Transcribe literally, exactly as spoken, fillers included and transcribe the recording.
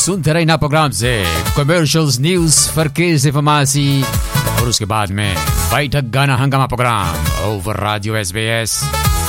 सुनते रहना प्रोग्राम से कमर्शियल्स, न्यूज, फरकेज, informasi और उसके बाद में बैठक गाना हंगामा programme over Radio S B S